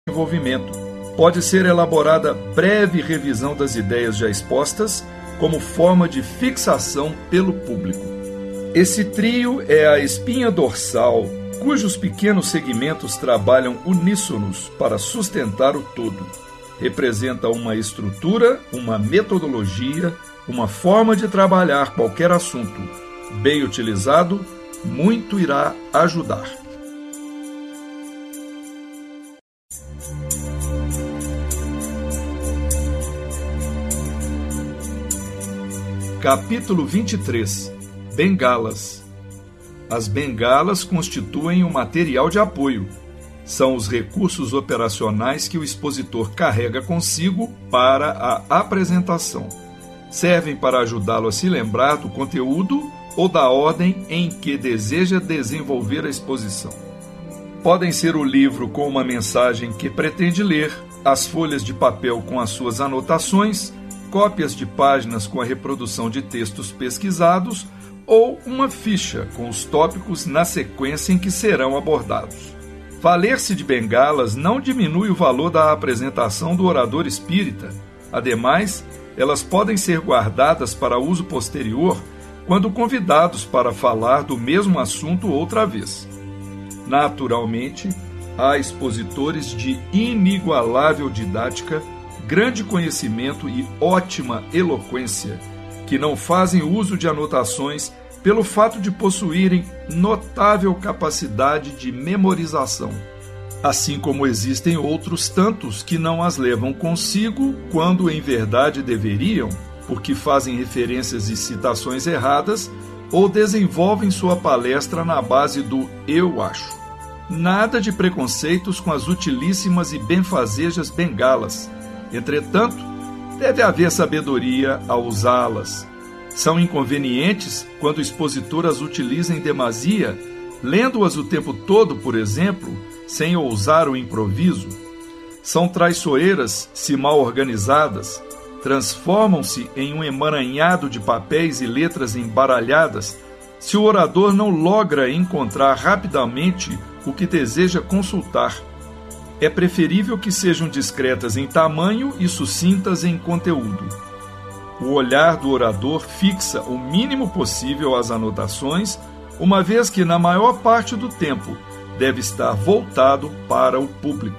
desenvolvimento. Pode ser elaborada breve revisão das ideias já expostas, como forma de fixação pelo público. Esse trio é a espinha dorsal, cujos pequenos segmentos trabalham uníssonos para sustentar o todo. Representa uma estrutura, uma metodologia, uma forma de trabalhar qualquer assunto. Bem utilizado, muito irá ajudar. Capítulo 23. Bengalas. As bengalas constituem um material de apoio. São os recursos operacionais que o expositor carrega consigo para a apresentação. Servem para ajudá-lo a se lembrar do conteúdo ou da ordem em que deseja desenvolver a exposição. Podem ser o livro com uma mensagem que pretende ler, as folhas de papel com as suas anotações, cópias de páginas com a reprodução de textos pesquisados ou uma ficha com os tópicos na sequência em que serão abordados. Valer-se de bengalas não diminui o valor da apresentação do orador espírita. Ademais, elas podem ser guardadas para uso posterior quando convidados para falar do mesmo assunto outra vez. Naturalmente, há expositores de inigualável didática, grande conhecimento e ótima eloquência, que não fazem uso de anotações pelo fato de possuírem notável capacidade de memorização. Assim como existem outros tantos que não as levam consigo quando em verdade deveriam, porque fazem referências e citações erradas ou desenvolvem sua palestra na base do eu acho. Nada de preconceitos com as utilíssimas e benfazejas bengalas. Entretanto, deve haver sabedoria ao usá-las. São inconvenientes quando o expositor as utiliza em demasia, lendo-as o tempo todo, por exemplo, sem ousar o improviso. São traiçoeiras se mal organizadas, transformam-se em um emaranhado de papéis e letras embaralhadas se o orador não logra encontrar rapidamente o que deseja consultar. É preferível que sejam discretas em tamanho e sucintas em conteúdo. O olhar do orador fixa o mínimo possível as anotações, uma vez que, na maior parte do tempo, deve estar voltado para o público.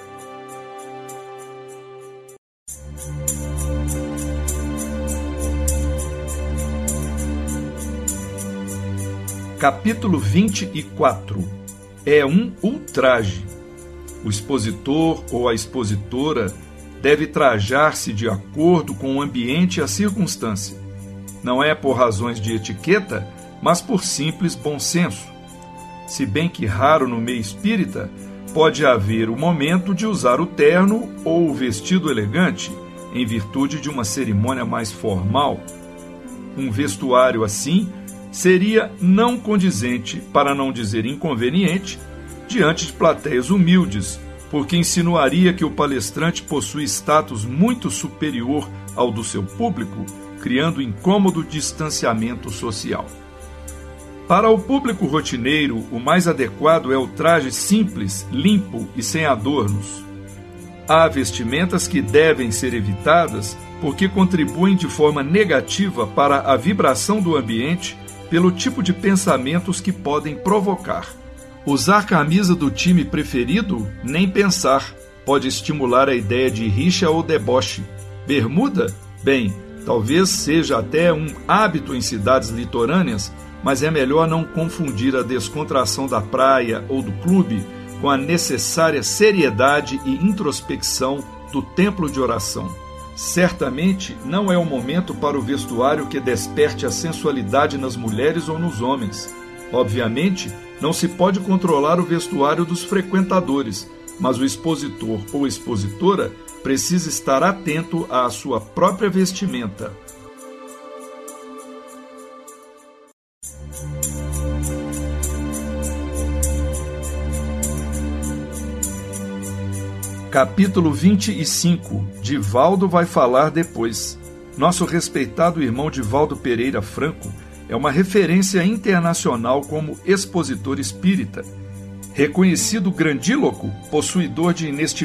Capítulo 24. É um ultraje. O expositor ou a expositora deve trajar-se de acordo com o ambiente e a circunstância. Não é por razões de etiqueta, mas por simples bom senso. Se bem que raro no meio espírita, pode haver o momento de usar o terno ou o vestido elegante, em virtude de uma cerimônia mais formal. Um vestuário assim seria não condizente, para não dizer inconveniente, diante de plateias humildes, porque insinuaria que o palestrante possui status muito superior ao do seu público, criando incômodo distanciamento social. Para o público rotineiro, o mais adequado é o traje simples, limpo e sem adornos. Há vestimentas que devem ser evitadas porque contribuem de forma negativa para a vibração do ambiente pelo tipo de pensamentos que podem provocar. Usar camisa do time preferido? Nem pensar. Pode estimular a ideia de rixa ou deboche. Bermuda? Bem, talvez seja até um hábito em cidades litorâneas, mas é melhor não confundir a descontração da praia ou do clube com a necessária seriedade e introspecção do templo de oração. Certamente não é o momento para o vestuário que desperte a sensualidade nas mulheres ou nos homens. Obviamente, não se pode controlar o vestuário dos frequentadores, mas o expositor ou expositora precisa estar atento à sua própria vestimenta. Capítulo 25. Divaldo vai falar depois. Nosso respeitado irmão Divaldo Pereira Franco é uma referência internacional como expositor espírita. Reconhecido grandíloco, possuidor de inestimável